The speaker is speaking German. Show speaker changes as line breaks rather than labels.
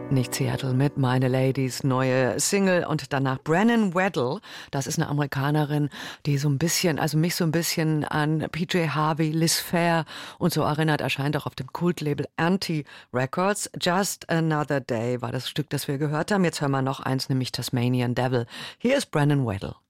Nicht Seattle mit Meine Ladies, neue Single und danach Brennan Weddle. Das ist eine Amerikanerin, die so ein bisschen, also mich so ein bisschen an PJ Harvey, Liz Phair und so erinnert, erscheint auch auf dem Kultlabel Anti Records. Just Another Day war das Stück, das wir gehört haben. Jetzt hören wir noch eins, nämlich Tasmanian Devil. Hier ist Brennan Weddle.